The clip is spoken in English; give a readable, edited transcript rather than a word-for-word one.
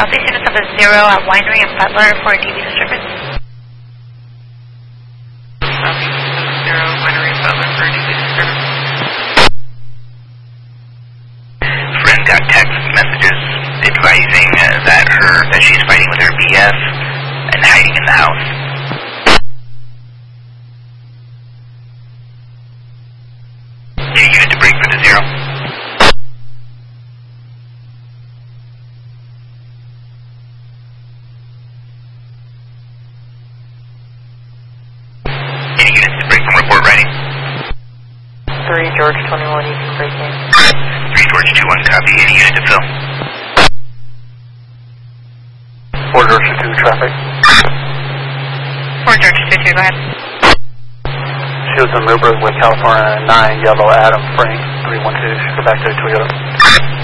Copy, units of a 0 at Winery and Butler for DB disturbance. Copy, 0, Winery and Butler for DB disturbance. Friend got text messages advising that she's fighting with her BF and hiding in the house. Any unit to break for the 0. Any units to break from report ready. 3 George 21, you can break in. 3 George 21, copy. Any unit to fill. 4 George 22, traffic. 4 George 22, go ahead. She was in Millbrook with California 9, yellow Adam Frank 312. Go back to Toyota.